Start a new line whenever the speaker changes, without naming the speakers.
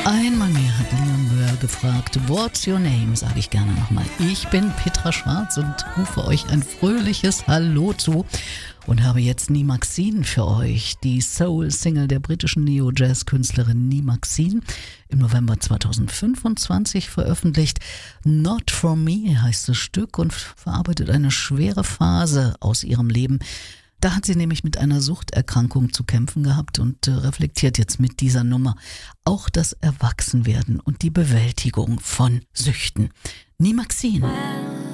Einmal mehr hat Leon Moore gefragt, what's your name, sage ich gerne nochmal. Ich bin Petra Schwarz und rufe euch ein fröhliches Hallo zu und habe jetzt Nie Maxine für euch, die Soul-Single der britischen Neo-Jazz-Künstlerin Nie Maxine, im November 2025 veröffentlicht. Not For Me heißt das Stück und verarbeitet eine schwere Phase aus ihrem Leben. Da hat sie nämlich mit einer Suchterkrankung zu kämpfen gehabt und reflektiert jetzt mit dieser Nummer auch das Erwachsenwerden und die Bewältigung von Süchten. Nie Maxine.